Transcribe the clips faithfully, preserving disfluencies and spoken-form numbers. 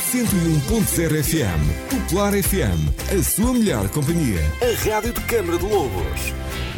cento e um ponto zero F M. Popular F M, a sua melhor companhia. A rádio de Câmara de Lobos.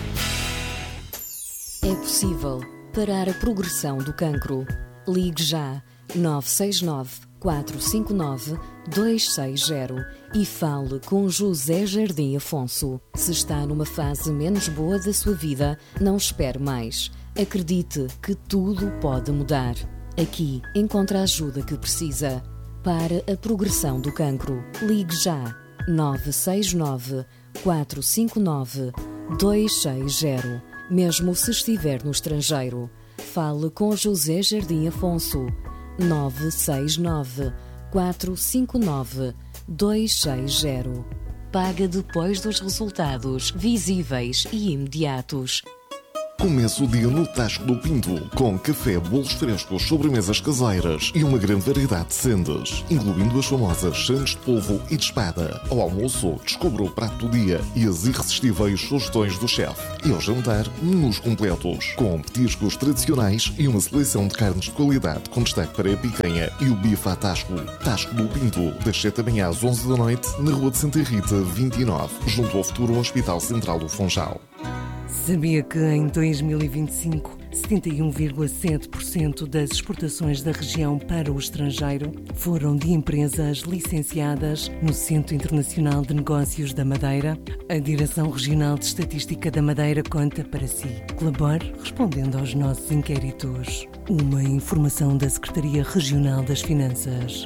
É possível parar a progressão do cancro. Ligue já nove seis nove, quatro cinco nove, dois seis zero e fale com José Jardim Afonso. Se está numa fase menos boa da sua vida, não espere mais. Acredite que tudo pode mudar. Aqui encontra a ajuda que precisa. Para a progressão do cancro, ligue já nove seis nove, quatro cinco nove, dois seis zero. Mesmo se estiver no estrangeiro, fale com José Jardim Afonso. nove seis nove, quatro cinco nove, dois seis zero. Paga depois dos resultados visíveis e imediatos. Começa o dia no Tasco do Pinto, com café, bolos frescos, sobremesas caseiras e uma grande variedade de sendas, incluindo as famosas sandes de polvo e de espada. Ao almoço, descubra o prato do dia e as irresistíveis sugestões do chefe. E ao jantar, menus completos, com petiscos tradicionais e uma seleção de carnes de qualidade, com destaque para a picanha e o bife à Tasco. Tasco do Pinto, das sete da manhã às onze da noite, na Rua de Santa Rita, vinte e nove, junto ao futuro Hospital Central do Funchal. Sabia que em dois mil e vinte e cinco, setenta e um vírgula sete por cento das exportações da região para o estrangeiro foram de empresas licenciadas no Centro Internacional de Negócios da Madeira? A Direção Regional de Estatística da Madeira conta para si. Colabore respondendo aos nossos inquéritos. Uma informação da Secretaria Regional das Finanças.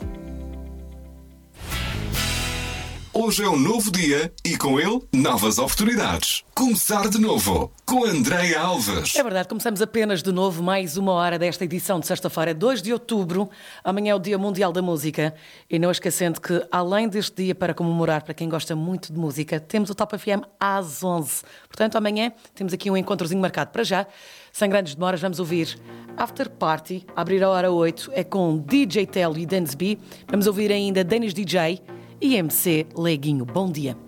Hoje é um novo dia e com ele, novas oportunidades. Começar de novo com Andréia Alves. É verdade, começamos apenas de novo mais uma hora desta edição de sexta-feira, dois de outubro. Amanhã é o Dia Mundial da Música. E não esquecendo que, além deste dia para comemorar, para quem gosta muito de música, temos o Top F M às onze. Portanto, amanhã temos aqui um encontrozinho marcado. Para já, sem grandes demoras, vamos ouvir After Party, a abrir a hora oito, é com D J Telly e Dance B. Vamos ouvir ainda Dennis D J e M C Leguinho. Bom dia.